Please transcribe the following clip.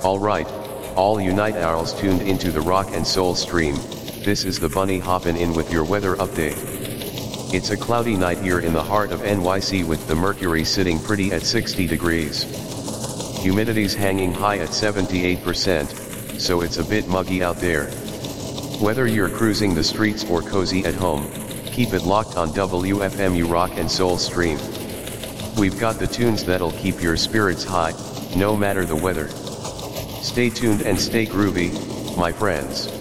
Alright, all you night owls tuned into the rock and soul stream, this is the bunny hoppin' in with your weather update. It's a cloudy night here in the heart of NYC with the mercury sitting pretty at 60 degrees. Humidity's hanging high at 78%, so it's a bit muggy out there. Whether you're cruising the streets or cozy at home, keep it locked on WFMU Rock and Soul Stream. We've got the tunes that'll keep your spirits high, no matter the weather. Stay tuned and stay groovy, my friends.